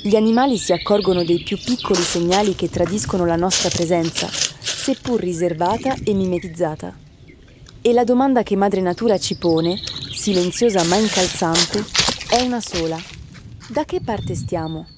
Gli animali si accorgono dei più piccoli segnali che tradiscono la nostra presenza, seppur riservata e mimetizzata. E la domanda che Madre Natura ci pone, silenziosa ma incalzante, è una sola. Da che parte stiamo?